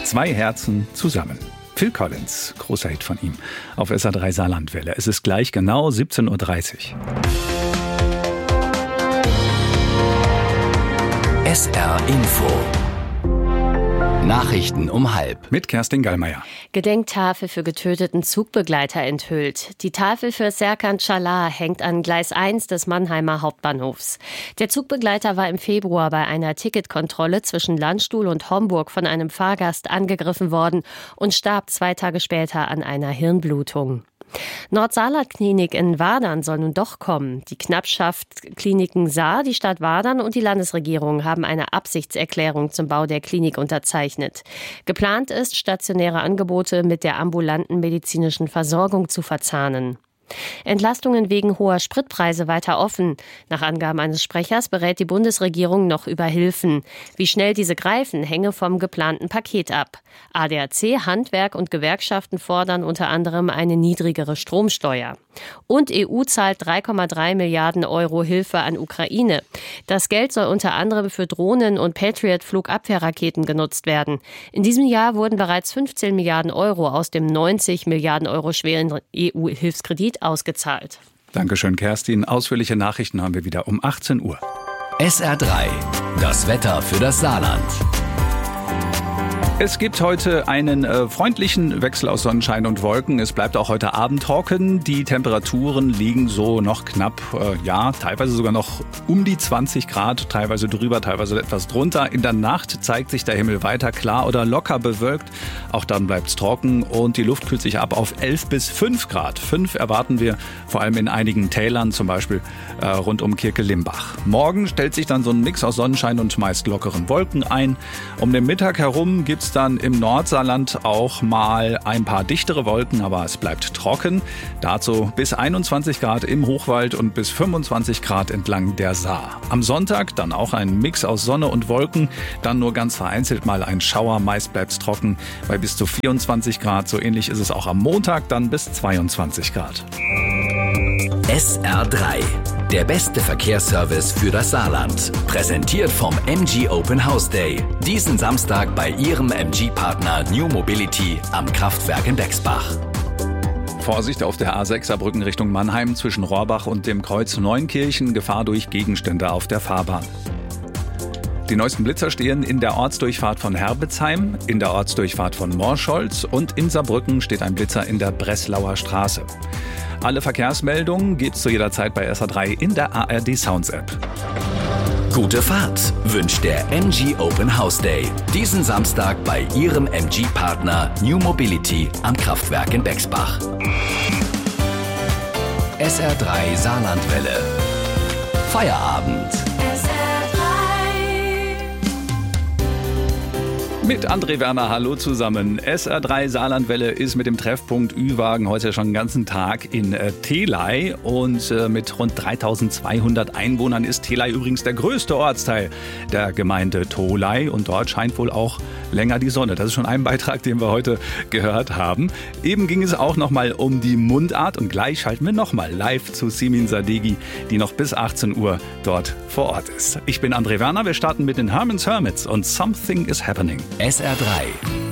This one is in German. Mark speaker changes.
Speaker 1: Zwei Herzen zusammen. Phil Collins, großer Hit von ihm, auf SR3 Saarlandwelle. Es ist gleich genau 17:30 Uhr.
Speaker 2: SR Info. Nachrichten um 12:30.
Speaker 1: Mit Kerstin Gallmeier.
Speaker 3: Gedenktafel für getöteten Zugbegleiter enthüllt. Die Tafel für Serkan Çalar hängt an Gleis 1 des Mannheimer Hauptbahnhofs. Der Zugbegleiter war im Februar bei einer Ticketkontrolle zwischen Landstuhl und Homburg von einem Fahrgast angegriffen worden und starb 2 Tage später an einer Hirnblutung. Nordsaarland-Klinik in Wadern soll nun doch kommen. Die Knappschaft Kliniken Saar, die Stadt Wadern und die Landesregierung haben eine Absichtserklärung zum Bau der Klinik unterzeichnet. Geplant ist, stationäre Angebote mit der ambulanten medizinischen Versorgung zu verzahnen. Entlastungen wegen hoher Spritpreise weiter offen. Nach Angaben eines Sprechers berät die Bundesregierung noch über Hilfen. Wie schnell diese greifen, hänge vom geplanten Paket ab. ADAC, Handwerk und Gewerkschaften fordern unter anderem eine niedrigere Stromsteuer. Und EU zahlt 3,3 Milliarden Euro Hilfe an Ukraine. Das Geld soll unter anderem für Drohnen und Patriot-Flugabwehrraketen genutzt werden. In diesem Jahr wurden bereits 15 Milliarden Euro aus dem 90 Milliarden Euro schweren EU-Hilfskredit ausgezahlt.
Speaker 1: Dankeschön, Kerstin. Ausführliche Nachrichten haben wir wieder um 18 Uhr.
Speaker 2: SR3. Das Wetter für das Saarland.
Speaker 1: Es gibt heute einen freundlichen Wechsel aus Sonnenschein und Wolken. Es bleibt auch heute Abend trocken. Die Temperaturen liegen so noch knapp, teilweise sogar noch um die 20 Grad, teilweise drüber, teilweise etwas drunter. In der Nacht zeigt sich der Himmel weiter klar oder locker bewölkt. Auch dann bleibt es trocken und die Luft kühlt sich ab auf 11 bis 5 Grad. 5 erwarten wir vor allem in einigen Tälern, zum Beispiel rund um Kirke-Limbach. Morgen stellt sich dann so ein Mix aus Sonnenschein und meist lockeren Wolken ein. Um den Mittag herum gibt es dann im Nordsaarland auch mal ein paar dichtere Wolken, aber es bleibt trocken. Dazu bis 21 Grad im Hochwald und bis 25 Grad entlang der Saar. Am Sonntag dann auch ein Mix aus Sonne und Wolken, dann nur ganz vereinzelt mal ein Schauer, meist bleibt es trocken bei bis zu 24 Grad. So ähnlich ist es auch am Montag, dann bis 22 Grad.
Speaker 2: SR3. Der beste Verkehrsservice für das Saarland. Präsentiert vom MG Open House Day. Diesen Samstag bei Ihrem MG-Partner New Mobility am Kraftwerk in Bexbach.
Speaker 1: Vorsicht auf der A6 Saarbrücken Richtung Mannheim zwischen Rohrbach und dem Kreuz Neunkirchen. Gefahr durch Gegenstände auf der Fahrbahn. Die neuesten Blitzer stehen in der Ortsdurchfahrt von Herbitzheim, in der Ortsdurchfahrt von Morscholz und in Saarbrücken steht ein Blitzer in der Breslauer Straße. Alle Verkehrsmeldungen gibt's zu jeder Zeit bei SR3 in der ARD Sounds App.
Speaker 2: Gute Fahrt wünscht der MG Open House Day. Diesen Samstag bei Ihrem MG-Partner New Mobility am Kraftwerk in Bexbach. SR3 Saarlandwelle. Feierabend.
Speaker 1: Mit André Werner, hallo zusammen. SR3 Saarlandwelle ist mit dem Treffpunkt Ü-Wagen heute schon den ganzen Tag in Thelei und mit rund 3200 Einwohnern ist Thelei übrigens der größte Ortsteil der Gemeinde Tholey und dort scheint wohl auch länger die Sonne. Das ist schon ein Beitrag, den wir heute gehört haben. Eben ging es auch nochmal um die Mundart und gleich schalten wir nochmal live zu Simin Sadeghi, die noch bis 18 Uhr dort vor Ort ist. Ich bin André Werner, wir starten mit den Herman's Hermits und Something is Happening.
Speaker 2: SR3.